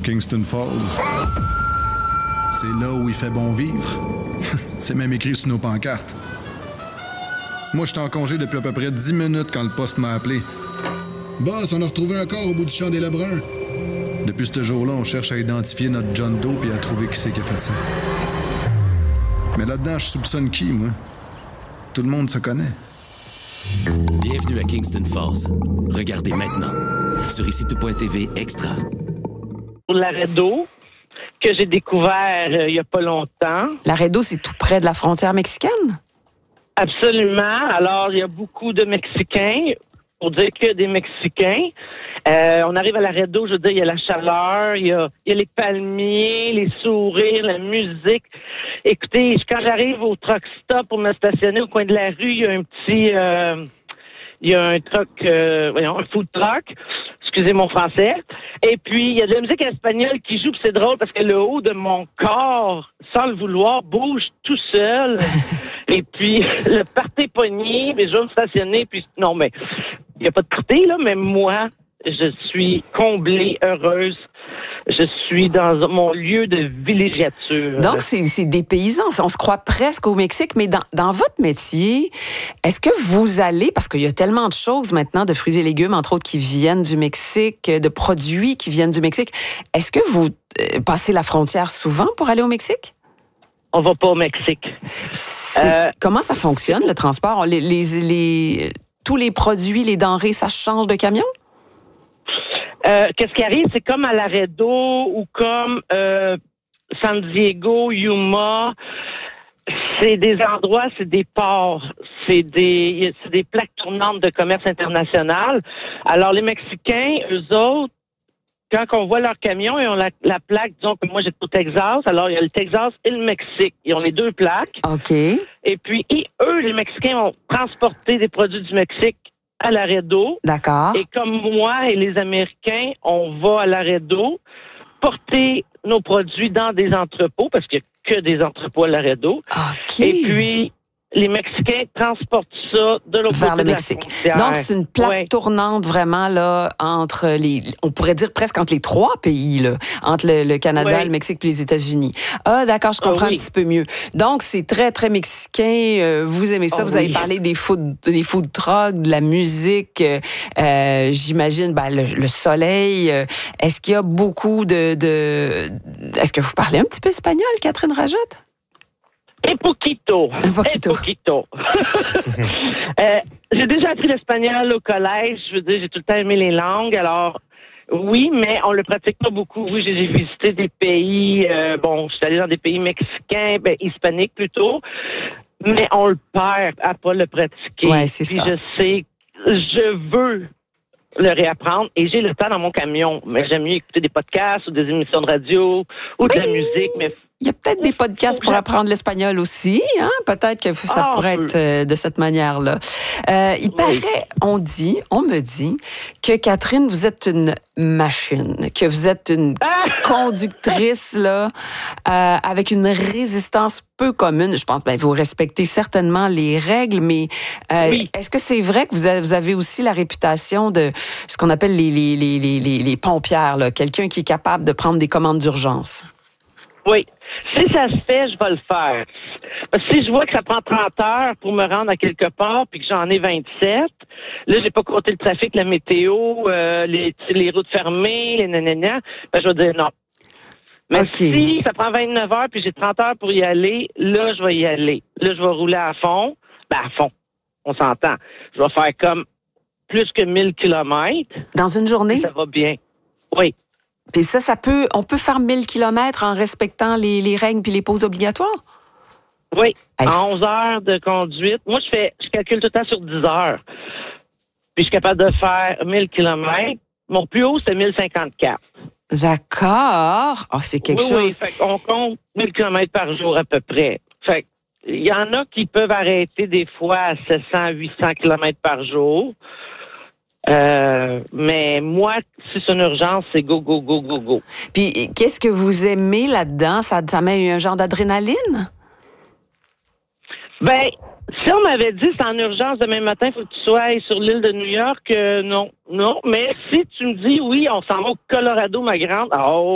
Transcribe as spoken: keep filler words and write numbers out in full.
Kingston Falls. C'est là où il fait bon vivre. C'est même écrit sur nos pancartes. Moi, j'étais en congé depuis à peu près dix minutes quand le poste m'a appelé. Boss, on a retrouvé un corps au bout du champ des Lebrun. Depuis ce jour-là, on cherche à identifier notre John Doe et à trouver qui c'est qui a fait ça. Mais là-dedans, je soupçonne qui, moi? Tout le monde se connaît. Bienvenue à Kingston Falls. Regardez maintenant sur ici tout point t v Extra. L'arrêt d'eau que j'ai découvert euh, il n'y a pas longtemps. L'arrêt d'eau, c'est tout près de la frontière mexicaine? Absolument. Alors, il y a beaucoup de Mexicains. Pour dire que des Mexicains. Euh, on arrive à l'arrêt d'eau, je veux dire, il y a la chaleur, il y a, il y a les palmiers, les sourires, la musique. Écoutez, quand j'arrive au truck stop pour me stationner au coin de la rue, il y a un petit... Euh, il y a un truck, euh, voyons, un food truck. Excusez mon français. Et puis, il y a de la musique espagnole qui joue, puis c'est drôle parce que le haut de mon corps, sans le vouloir, bouge tout seul. Et puis, le party pogné, mais je vais me stationner, puis non, mais il n'y a pas de party, là, mais moi, je suis comblée, heureuse. Je suis dans mon lieu de villégiature. Donc, c'est, c'est des paysans. On se croit presque au Mexique, mais dans, dans votre métier, est-ce que vous allez, parce qu'il y a tellement de choses maintenant, de fruits et légumes, entre autres, qui viennent du Mexique, de produits qui viennent du Mexique, est-ce que vous euh, passez la frontière souvent pour aller au Mexique? On va pas au Mexique. Euh, comment ça fonctionne, le transport? Les, les, les, tous les produits, les denrées, ça change de camion? Euh, qu'est-ce qui arrive, c'est comme à l'arrêt d'eau ou comme euh, San Diego, Yuma. C'est des endroits, c'est des ports, c'est des, c'est des plaques tournantes de commerce international. Alors les Mexicains, eux autres, quand on voit leur camion et on la, la plaque, disons que moi j'étais au Texas, alors il y a le Texas et le Mexique. Ils ont les deux plaques. OK. Et puis, et eux, les Mexicains, vont transporter des produits du Mexique à l'arrêt d'eau. D'accord. Et comme moi et les Américains, on va à l'arrêt d'eau porter nos produits dans des entrepôts, parce qu'il n'y a que des entrepôts à l'arrêt d'eau. OK. Et puis, les Mexicains transportent ça de l'autre vers côté le de Mexique. la frontière. Donc, c'est une plaque Ouais. tournante vraiment là entre les, on pourrait dire presque entre les trois pays, là, entre le, le Canada, Ouais. le Mexique et les États-Unis. Ah, d'accord, je comprends Ah, oui. un petit peu mieux. Donc, c'est très, très mexicain. Euh, vous aimez ça. Ah, vous avez oui. parlé des food, des food trucks, de la musique. Euh, euh, j'imagine, ben, le, le soleil. Euh, est-ce qu'il y a beaucoup de, de, est-ce que vous parlez un petit peu espagnol, Catherine Rajotte? Un poquito. Un poquito. Un poquito. euh, j'ai déjà appris l'espagnol au collège. Je veux dire, j'ai tout le temps aimé les langues. Alors, oui, mais on le pratique pas beaucoup. Oui, j'ai j'ai visité des pays, euh, bon, je suis allée dans des pays mexicains, ben, hispaniques plutôt, mais on le perd à pas le pratiquer. Ouais, c'est Puis ça. je sais, je veux le réapprendre et j'ai le temps dans mon camion. Mais j'aime mieux écouter des podcasts ou des émissions de radio ou de la Oui. musique, mais Il y a peut-être des podcasts pour apprendre l'espagnol aussi, hein? Peut-être que ça Ah, pourrait on être euh, de cette manière-là. Euh, il paraît, on dit, on me dit que Catherine, vous êtes une machine, que vous êtes une conductrice là, euh, avec une résistance peu commune. Je pense, ben vous respectez certainement les règles, mais euh, Oui. est-ce que c'est vrai que vous avez, vous avez aussi la réputation de ce qu'on appelle les les les les les, les pompières, là, quelqu'un qui est capable de prendre des commandes d'urgence? oui. Si ça se fait, je vais le faire. Parce que si je vois que ça prend trente heures pour me rendre à quelque part puis que j'en ai vingt-sept, là, j'ai pas compté le trafic, la météo, euh, les, les routes fermées, les nanana, ben, je vais dire non. Mais OK. si ça prend vingt-neuf heures puis j'ai trente heures pour y aller, là, je vais y aller. Là, je vais rouler à fond. Ben, à fond. On s'entend. Je vais faire comme plus que mille kilomètres. Dans une journée? Ça va bien. Oui. Puis ça, ça peut, on peut faire mille kilomètres en respectant les, les règles puis les pauses obligatoires? Oui, Hey, en onze heures de conduite. Moi, je fais, je calcule tout le temps sur dix heures. Puis je suis capable de faire mille kilomètres. Mon plus haut, c'est mille cinquante-quatre. D'accord. Oh, c'est quelque oui, chose. Oui, fait qu'on compte mille kilomètres par jour à peu près. Fait que, il y en a qui peuvent arrêter des fois à sept cents, huit cents kilomètres par jour. Euh, mais moi, si c'est une urgence, c'est go, go, go, go, go. Puis, qu'est-ce que vous aimez là-dedans? Ça, ça met un genre d'adrénaline? Ben, si on m'avait dit c'est en urgence demain matin, il faut que tu sois sur l'île de New York, euh, non, non. Mais si tu me dis oui, on s'en va au Colorado, ma grande, oh,